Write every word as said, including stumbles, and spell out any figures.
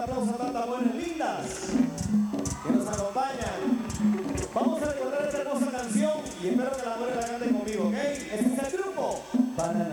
aplauso a tantas buenas lindas que nos acompañan. Vamos a recordar esta hermosa canción y espero que la mujeres la canten conmigo, ¿ok? Este es el grupo Banana.